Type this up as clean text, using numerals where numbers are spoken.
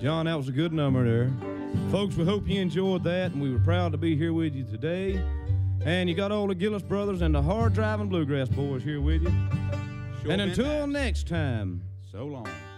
John, that was a good number there. Folks, we hope you enjoyed that, and we were proud to be here with you today. And you got all the Gillis brothers and the hard-driving bluegrass boys here with you. Sure, and been until nice. next time, So long.